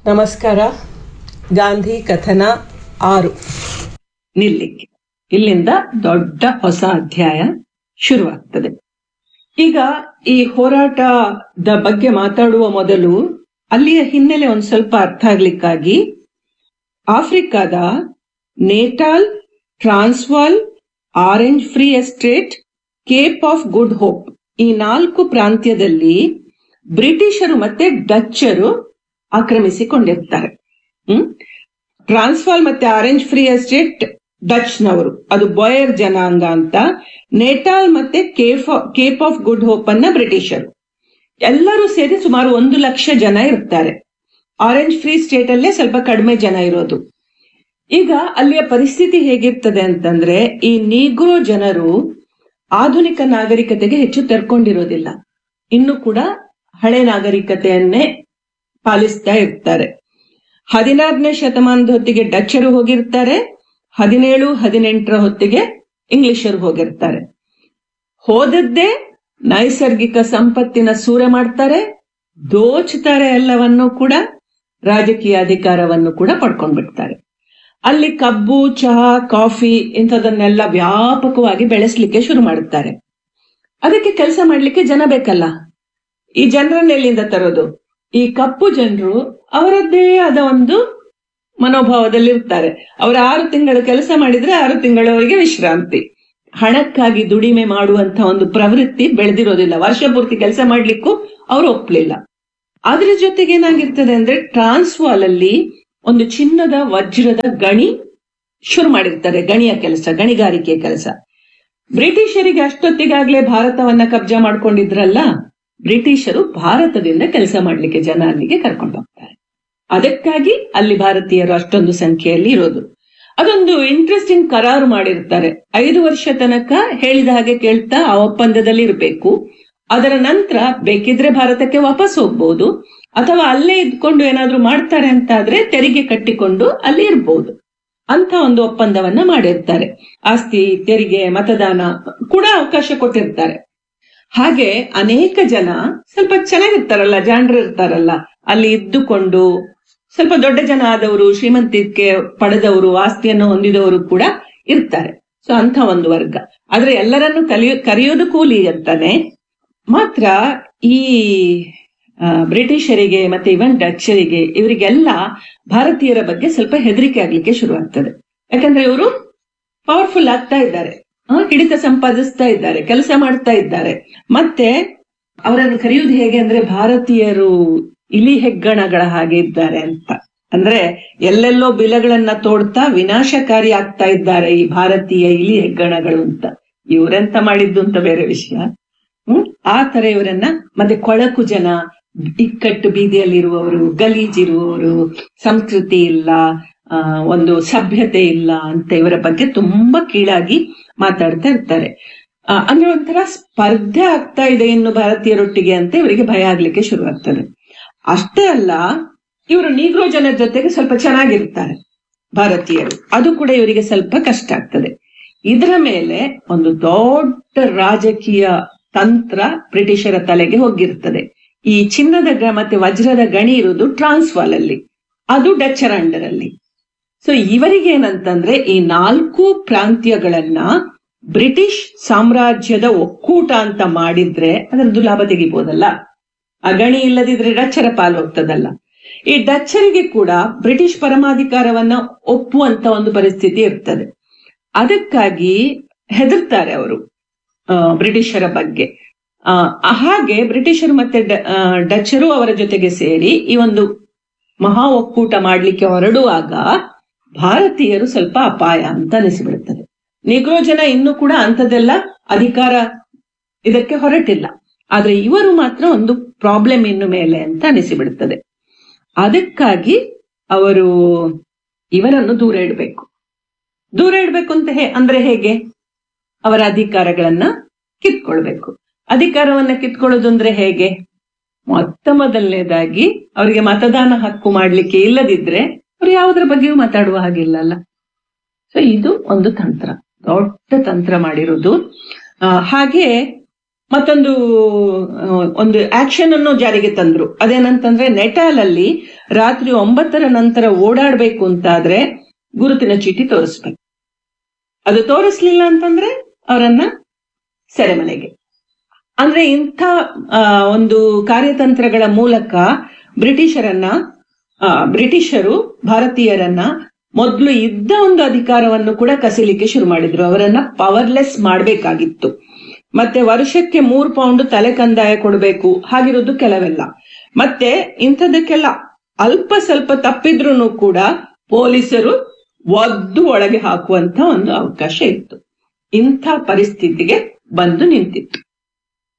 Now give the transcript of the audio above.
ನಮಸ್ಕಾರ. ಗಾಂಧಿ ಕಥನ 6 ನಿಲ್ಲಿಕ್ಕೆ. ಇಲ್ಲಿಂದ ದೊಡ್ಡ ಹೊಸ ಅಧ್ಯಾಯ ಶುರುವಾಗ್ತದೆ. ಈಗ ಈ ಹೋರಾಟದ ಬಗ್ಗೆ ಮಾತಾಡುವ ಮೊದಲು ಅಲ್ಲಿಯ ಹಿನ್ನೆಲೆ ಒಂದ್ ಸ್ವಲ್ಪ ಅರ್ಥ ಆಗ್ಲಿಕ್ಕಾಗಿ ಆಫ್ರಿಕಾದ ನೇಟಾಲ್, Transvaal, orange free estate, Cape of good hope ಈ 4 ಪ್ರಾಂತ್ಯದಲ್ಲಿ ಬ್ರಿಟಿಷರು ಮತ್ತೆ ಡಚ್ಚರು ಆಕ್ರಮಿಸಿಕೊಂಡಿರ್ತಾರೆ. ಟ್ರಾನ್ಸ್ವಾಲ್ ಮತ್ತೆ ಆರೆಂಜ್ ಫ್ರೀ ಎಸ್ಟೇಟ್ ಡಚ್ನವರು, ಅದು ಬಾಯರ್ ಜನಾಂಗ ಅಂತ. ನೇಟಾಲ್ ಮತ್ತೆ ಕೇಪ್ ಆಫ್ ಗುಡ್ ಹೋಪ್ ಅನ್ನ ಬ್ರಿಟಿಷರು. ಎಲ್ಲರೂ ಸೇರಿ ಸುಮಾರು 1,00,000 ಜನ ಇರ್ತಾರೆ. ಆರೆಂಜ್ ಫ್ರೀ ಸ್ಟೇಟ್ ಅಲ್ಲೇ ಸ್ವಲ್ಪ ಕಡಿಮೆ ಜನ ಇರೋದು. ಈಗ ಅಲ್ಲಿಯ ಪರಿಸ್ಥಿತಿ ಹೇಗಿರ್ತದೆ ಅಂತಂದ್ರೆ, ಈ ನೀಗ್ರೋ ಜನರು ಆಧುನಿಕ ನಾಗರಿಕತೆಗೆ ಹೆಚ್ಚು ತೆರ್ಕೊಂಡಿರೋದಿಲ್ಲ. ಇನ್ನು ಕೂಡ ಹಳೆ ನಾಗರಿಕತೆಯನ್ನೇ ಪಾಲಿಸ್ತಾ ಇರ್ತಾರೆ. 16ನೇ ಶತಮಾನದ ಹೊತ್ತಿಗೆ ಡಚ್ಚರು ಹೋಗಿರ್ತಾರೆ, 17, 18ರ ಹೊತ್ತಿಗೆ ಇಂಗ್ಲಿಷರು ಹೋಗಿರ್ತಾರೆ. ಹೋದದ್ದೇ ನೈಸರ್ಗಿಕ ಸಂಪತ್ತಿನ ಸೂರೆ ಮಾಡ್ತಾರೆ, ದೋಚ್ತಾರೆ, ಎಲ್ಲವನ್ನೂ ಕೂಡ, ರಾಜಕೀಯ ಅಧಿಕಾರವನ್ನು ಕೂಡ ಪಡ್ಕೊಂಡ್ಬಿಡ್ತಾರೆ. ಅಲ್ಲಿ ಕಬ್ಬು, ಚಹಾ, ಕಾಫಿ ಇಂಥದನ್ನೆಲ್ಲ ವ್ಯಾಪಕವಾಗಿ ಬೆಳೆಸಲಿಕ್ಕೆ ಶುರು ಮಾಡುತ್ತಾರೆ. ಅದಕ್ಕೆ ಕೆಲಸ ಮಾಡ್ಲಿಕ್ಕೆ ಜನ ಬೇಕಲ್ಲ. ಈ ಜನರನ್ನ ಎಲ್ಲಿಂದ ತರೋದು? ಈ ಕಪ್ಪು ಜನರು ಅವರದ್ದೇ ಆದ ಒಂದು ಮನೋಭಾವದಲ್ಲಿರ್ತಾರೆ. ಅವರು 6 ತಿಂಗಳು ಕೆಲಸ ಮಾಡಿದ್ರೆ 6 ತಿಂಗಳವರೆಗೆ ವಿಶ್ರಾಂತಿ. ಹಣಕ್ಕಾಗಿ ದುಡಿಮೆ ಮಾಡುವಂತ ಒಂದು ಪ್ರವೃತ್ತಿ ಬೆಳೆದಿರೋದಿಲ್ಲ. ವರ್ಷ ಪೂರ್ತಿ ಕೆಲಸ ಮಾಡ್ಲಿಕ್ಕೂ ಅವರು ಒಪ್ಲಿಲ್ಲ. ಅದ್ರ ಜೊತೆಗೆ ಏನಾಗಿರ್ತದೆ ಅಂದ್ರೆ, ಟ್ರಾನ್ಸ್ವಾಲ್ ಅಲ್ಲಿ ಒಂದು ಚಿನ್ನದ ವಜ್ರದ ಗಣಿ ಶುರು ಮಾಡಿರ್ತಾರೆ. ಗಣಿಯ ಕೆಲಸ, ಗಣಿಗಾರಿಕೆ ಕೆಲಸ. ಬ್ರಿಟಿಷರಿಗೆ ಅಷ್ಟೊತ್ತಿಗಾಗ್ಲೇ ಭಾರತವನ್ನ ಕಬ್ಜಾ ಮಾಡ್ಕೊಂಡಿದ್ರಲ್ಲ, ಬ್ರಿಟಿಷರು ಭಾರತದಿಂದ ಕೆಲಸ ಮಾಡ್ಲಿಕ್ಕೆ ಜನ ಅಲ್ಲಿಗೆ ಕರ್ಕೊಂಡು ಹೋಗ್ತಾರೆ. ಅದಕ್ಕಾಗಿ ಅಲ್ಲಿ ಭಾರತೀಯರು ಅಷ್ಟೊಂದು ಸಂಖ್ಯೆಯಲ್ಲಿ ಇರೋದು. ಅದೊಂದು ಇಂಟ್ರೆಸ್ಟಿಂಗ್ ಕರಾರು ಮಾಡಿರ್ತಾರೆ. 5 ವರ್ಷ ತನಕ ಹೇಳಿದ ಹಾಗೆ ಕೇಳ್ತಾ ಆ ಒಪ್ಪಂದದಲ್ಲಿ ಇರಬೇಕು. ಅದರ ನಂತರ ಬೇಕಿದ್ರೆ ಭಾರತಕ್ಕೆ ವಾಪಸ್ ಹೋಗ್ಬಹುದು, ಅಥವಾ ಅಲ್ಲೇ ಇದ್ಕೊಂಡು ಏನಾದ್ರೂ ಮಾಡ್ತಾರೆ ಅಂತ ಆದ್ರೆ ತೆರಿಗೆ ಕಟ್ಟಿಕೊಂಡು ಅಲ್ಲಿ ಇರ್ಬಹುದು ಅಂತ ಒಂದು ಒಪ್ಪಂದವನ್ನ ಮಾಡಿರ್ತಾರೆ. ಆಸ್ತಿ ತೆರಿಗೆ, ಮತದಾನ ಕೂಡ ಅವಕಾಶ ಕೊಟ್ಟಿರ್ತಾರೆ. ಹಾಗೆ ಅನೇಕ ಜನ ಸ್ವಲ್ಪ ಚೆನ್ನಾಗಿರ್ತಾರಲ್ಲ, ಜಾಣರು ಇರ್ತಾರಲ್ಲ, ಅಲ್ಲಿ ಇದ್ದುಕೊಂಡು ಸ್ವಲ್ಪ ದೊಡ್ಡ ಜನ ಆದವರು, ಶ್ರೀಮಂತಿಕೆ ಪಡೆದವರು, ಆಸ್ತಿಯನ್ನು ಹೊಂದಿದವರು ಕೂಡ ಇರ್ತಾರೆ. ಸೊ ಅಂತ ಒಂದು ವರ್ಗ. ಆದ್ರೆ ಎಲ್ಲರನ್ನು ಕರೆಯೋದು ಕೂಲಿ ಅಂತಾನೆ. ಮಾತ್ರ ಈ ಬ್ರಿಟಿಷರಿಗೆ ಮತ್ತೆ ಇವನ್ ಡಚ್ಚರಿಗೆ, ಇವರಿಗೆಲ್ಲ ಭಾರತೀಯರ ಬಗ್ಗೆ ಸ್ವಲ್ಪ ಹೆದರಿಕೆ ಆಗ್ಲಿಕ್ಕೆ ಶುರು ಆಗ್ತದೆ. ಯಾಕಂದ್ರೆ ಇವರು ಪವರ್ಫುಲ್ ಆಗ್ತಾ ಇದ್ದಾರೆ, ಹಿಡಿತ ಸಂಪಾದಿಸ್ತಾ ಇದ್ದಾರೆ, ಕೆಲಸ ಮಾಡ್ತಾ ಇದ್ದಾರೆ. ಮತ್ತೆ ಅವರನ್ನು ಕರೆಯುವುದು ಹೇಗೆ ಅಂದ್ರೆ, ಭಾರತೀಯರು ಇಲಿ ಹೆಗ್ಗಣಗಳ ಹಾಗೆ ಇದ್ದಾರೆ ಅಂತ. ಅಂದ್ರೆ ಎಲ್ಲೆಲ್ಲೋ ಬಿಲಗಳನ್ನ ತೋಡ್ತಾ ವಿನಾಶಕಾರಿ ಆಗ್ತಾ ಇದ್ದಾರೆ ಈ ಭಾರತೀಯ ಇಲಿ ಹೆಗ್ಗಣಗಳು ಅಂತ. ಇವರೆಂತ ಮಾಡಿದ್ದು ಅಂತ ಬೇರೆ ವಿಷಯ. ಆ ತರ ಇವರನ್ನ, ಮತ್ತೆ ಕೊಳಕು ಜನ, ಇಕ್ಕಟ್ಟು ಬೀದಿಯಲ್ಲಿರುವವರು, ಗಲೀಜಿರುವವರು, ಸಂಸ್ಕೃತಿ ಇಲ್ಲ, ಒಂದು ಸಭ್ಯತೆ ಇಲ್ಲ ಅಂತ ಇವರ ಬಗ್ಗೆ ತುಂಬಾ ಕೀಳಾಗಿ ಮಾತಾಡ್ತಾ ಇರ್ತಾರೆ. ಅಂದ್ರೆ ಒಂಥರ ಸ್ಪರ್ಧೆ ಆಗ್ತಾ ಇದೆ ಇನ್ನು ಭಾರತೀಯರೊಟ್ಟಿಗೆ ಅಂತ ಇವರಿಗೆ ಭಯ ಆಗ್ಲಿಕ್ಕೆ ಶುರು ಆಗ್ತದೆ. ಅಷ್ಟೇ ಅಲ್ಲ, ಇವರು ನೀಗ್ರೋ ಜನರ ಜೊತೆಗೆ ಸ್ವಲ್ಪ ಚೆನ್ನಾಗಿರ್ತಾರೆ ಭಾರತೀಯರು, ಅದು ಕೂಡ ಇವರಿಗೆ ಸ್ವಲ್ಪ ಕಷ್ಟ ಆಗ್ತದೆ. ಇದರ ಮೇಲೆ ಒಂದು ದೊಡ್ಡ ರಾಜಕೀಯ ತಂತ್ರ ಬ್ರಿಟಿಷರ ತಲೆಗೆ ಹೋಗಿರ್ತದೆ. ಈ ಚಿನ್ನದ ಮತ್ತೆ ವಜ್ರದ ಗಣಿ ಇರುವುದು ಟ್ರಾನ್ಸ್ವಾಲ್ ಅಲ್ಲಿ, ಅದು ಡಚ್ಚರ ಅಂಡರ್ ಅಲ್ಲಿ. ಸೊ ಇವರಿಗೇನಂತಂದ್ರೆ, ಈ 4 ಪ್ರಾಂತ್ಯಗಳನ್ನ ಬ್ರಿಟಿಷ್ ಸಾಮ್ರಾಜ್ಯದ ಒಕ್ಕೂಟ ಅಂತ ಮಾಡಿದ್ರೆ ಅದರದ್ದು ಲಾಭ ತೆಗಿಬಹುದಲ್ಲ. ಆ ಗಣಿ ಇಲ್ಲದಿದ್ರೆ ಡಚ್ಚರ ಪಾಲು ಹೋಗ್ತದಲ್ಲ. ಈ ಡಚ್ಚರಿಗೆ ಕೂಡ ಬ್ರಿಟಿಷ್ ಪರಮಾಧಿಕಾರವನ್ನ ಒಪ್ಪುವಂತ ಒಂದು ಪರಿಸ್ಥಿತಿ ಇರ್ತದೆ. ಅದಕ್ಕಾಗಿ ಹೆದರ್ತಾರೆ ಅವರು ಬ್ರಿಟಿಷರ ಬಗ್ಗೆ. ಹಾಗೆ ಬ್ರಿಟಿಷರು ಮತ್ತೆ ಡಚ್ಚರು ಅವರ ಜೊತೆಗೆ ಸೇರಿ ಈ ಒಂದು ಮಹಾ ಒಕ್ಕೂಟ ಮಾಡ್ಲಿಕ್ಕೆ ಹೊರಡುವಾಗ ಭಾರತೀಯರು ಸ್ವಲ್ಪ ಅಪಾಯ ಅಂತ ಅನಿಸಿಬಿಡುತ್ತದೆ. ನಿಗ್ರೋ ಜನ ಇನ್ನೂ ಕೂಡ ಅಂಥದ್ದೆಲ್ಲ ಅಧಿಕಾರ ಇದಕ್ಕೆ ಹೊರಟಿಲ್ಲ, ಆದ್ರೆ ಇವರು ಮಾತ್ರ ಒಂದು ಪ್ರಾಬ್ಲಮ್ ಇನ್ನು ಮೇಲೆ ಅಂತ ಅನಿಸಿಬಿಡುತ್ತದೆ. ಅದಕ್ಕಾಗಿ ಅವರು ಇವರನ್ನು ದೂರ ಇಡಬೇಕು. ದೂರ ಇಡಬೇಕು ಅಂತ ಅಂದ್ರೆ ಹೇಗೆ? ಅವರ ಅಧಿಕಾರಗಳನ್ನ ಕಿತ್ಕೊಳ್ಬೇಕು. ಅಧಿಕಾರವನ್ನ ಕಿತ್ಕೊಳ್ಳೋದು ಅಂದ್ರೆ ಹೇಗೆ? ಮೊದಲನೇದಾಗಿ ಅವರಿಗೆ ಮತದಾನ ಹಕ್ಕು ಮಾಡ್ಲಿಕ್ಕೆ ಇಲ್ಲದಿದ್ರೆ ಅವ್ರು ಯಾವುದ್ರ ಬಗ್ಗೆಯೂ ಮಾತಾಡುವ ಹಾಗಿಲ್ಲಲ್ಲ. ಸೊ ಇದು ಒಂದು ತಂತ್ರ, ದೊಡ್ಡ ತಂತ್ರ ಮಾಡಿರೋದು. ಹಾಗೆ ಮತ್ತೊಂದು ಒಂದು ಆಕ್ಷನ್ ಅನ್ನು ಜಾರಿಗೆ ತಂದ್ರು. ಅದೇನಂತಂದ್ರೆ ನೆಟಾಲ್ ಅಲ್ಲಿ ರಾತ್ರಿ 9 ನಂತರ ಓಡಾಡ್ಬೇಕು ಅಂತಾದ್ರೆ ಗುರುತಿನ ಚೀಟಿ ತೋರಿಸ್ಬೇಕು. ಅದು ತೋರಿಸ್ಲಿಲ್ಲ ಅಂತಂದ್ರೆ ಅವರನ್ನ ಸೆರೆಮನೆಗೆ. ಅಂದ್ರೆ ಇಂಥ ಒಂದು ಕಾರ್ಯತಂತ್ರಗಳ ಮೂಲಕ ಬ್ರಿಟಿಷರು ಭಾರತೀಯರನ್ನ ಮೊದಲು ಇದ್ದ ಒಂದು ಅಧಿಕಾರವನ್ನು ಕೂಡ ಕಸಿಲಿಕ್ಕೆ ಶುರು ಮಾಡಿದ್ರು. ಅವರನ್ನ ಪವರ್ಲೆಸ್ ಮಾಡ್ಬೇಕಾಗಿತ್ತು. ಮತ್ತೆ ವರ್ಷಕ್ಕೆ 3 ಪೌಂಡ್ ತಲೆ ಕಂದಾಯ ಕೊಡಬೇಕು, ಹಾಗಿರೋದು ಕೆಲವೆಲ್ಲ. ಮತ್ತೆ ಇಂಥದಕ್ಕೆಲ್ಲ ಅಲ್ಪ ಸ್ವಲ್ಪ ತಪ್ಪಿದ್ರೂ ಕೂಡ ಪೊಲೀಸರು ಒದ್ದು ಒಳಗೆ ಹಾಕುವಂತ ಒಂದು ಅವಕಾಶ ಇತ್ತು. ಇಂಥ ಪರಿಸ್ಥಿತಿಗೆ ಬಂದು ನಿಂತಿತ್ತು.